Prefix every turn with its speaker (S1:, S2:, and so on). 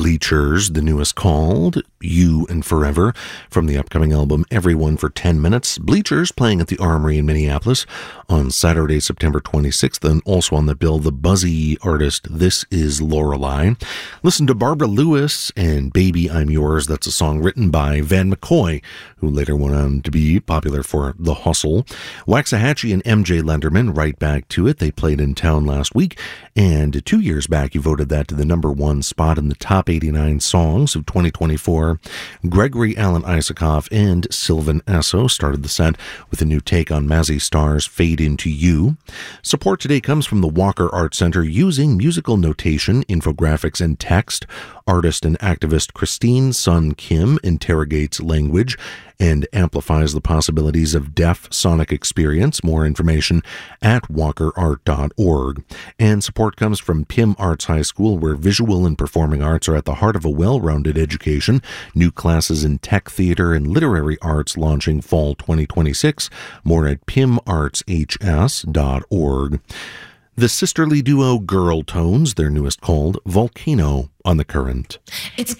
S1: Bleachers, the newest called You and Forever, from the upcoming album Everyone for 10 Minutes. Bleachers playing at the Armory in Minneapolis on Saturday, September 26th, and also on the bill, the buzzy artist This Is Lorelei. Listen to Barbara Lewis and Baby I'm Yours. That's a song written by Van McCoy, who later went on to be popular for The Hustle. Waxahachie and MJ Lenderman, right back to it. They played in town last week, and 2 years back you voted that to the number one spot in the top 89 songs of 2024. Gregory Alan Isakov and Sylvan Esso started the set with a new take on Mazzy Star's Fade Into You. Support today comes from the Walker Art Center. Using musical notation, infographics, and text, artist and activist Christine Sun Kim interrogates language and amplifies the possibilities of deaf sonic experience. More information at walkerart.org. And support comes from Pym Arts High School, where visual and performing arts are at the heart of a well-rounded education. New classes in tech, theater, and literary arts launching fall 2026. More at pymartshs.org. The sisterly duo Girl Tones, their newest called Volcano, on The Current.
S2: It's